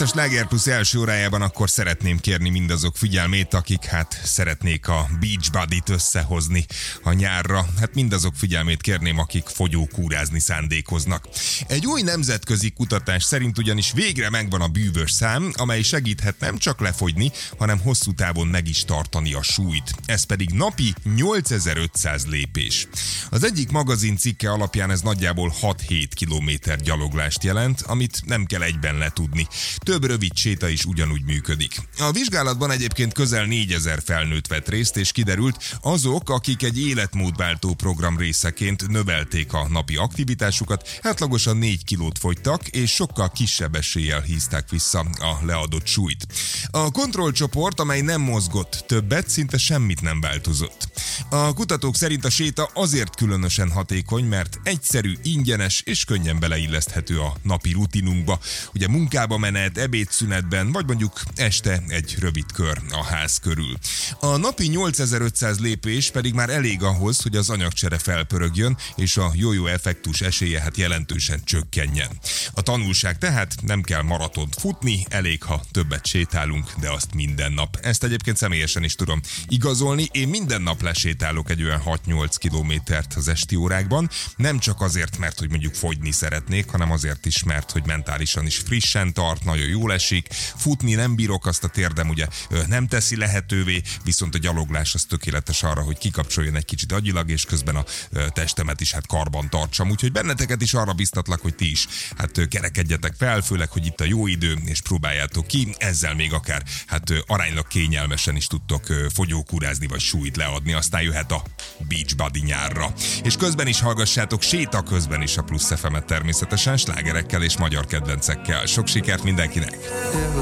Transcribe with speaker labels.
Speaker 1: a Sláger Plus első órájában akkor szeretném kérni mindazok figyelmét, akik szeretnék a Beachbody-t összehozni a nyárra. Mindazok figyelmét kérném, akik fogyókúrázni szándékoznak. Egy új nemzetközi kutatás szerint ugyanis végre megvan a bűvös szám, amely segíthet nem csak lefogyni, hanem hosszú távon meg is tartani a súlyt. Ez pedig napi 8500 lépés. Az egyik magazin cikke alapján ez nagyjából 6-7 kilométer gyaloglást jelent, amit nem kell egyben letudni. Több rövid séta is ugyanúgy működik. A vizsgálatban egyébként közel 4000 felnőtt vett részt, és kiderült, azok, akik egy életmódváltó program részeként növelték a napi aktivitásukat, átlagosan 4 kilót fogytak, és sokkal kisebb eséllyel hízták vissza a leadott súlyt. A kontrollcsoport, amely nem mozgott többet, szinte semmit nem változott. A kutatók szerint a séta azért különösen hatékony, mert egyszerű, ingyenes és könnyen beleilleszthető a napi rutinunkba. Ugye munkába menet, ebédszünetben, vagy mondjuk este egy rövid kör a ház körül. A napi 8500 lépés pedig már elég ahhoz, hogy az anyagcsere felpörögjön, és a jó-jó effektus esélye jelentősen csökkenjen. A tanulság tehát: nem kell maratont futni, elég, ha többet sétálunk, de azt minden nap. Ezt egyébként személyesen is tudom igazolni. Én minden nap lesétálok egy olyan 6-8 kilométert az esti órákban, nem csak azért, mert hogy mondjuk fogyni szeretnék, hanem azért is, mert hogy mentálisan is frissen tart, nagyon jól esik. Futni nem bírok, azt a térdem ugye nem teszi lehetővé, viszont a gyaloglás az tökéletes arra, hogy kikapcsoljon egy kicsit agyilag, és közben a testemet is karban tartsam. Úgyhogy benneteket is arra biztatlak, hogy ti is kerekedjetek fel, főleg, hogy itt a jó idő, és próbáljátok ki, ezzel még akár aránylag kényelmesen is tudtok fogyókúrázni, vagy súlyt leadni, aztán jöhet a Beachbody nyárra. És közben is hallgassátok, séta közben is a Plusz FM-et természetesen, slágerekkel és magyar kedvencekkel. Sok sikert mindenkinek!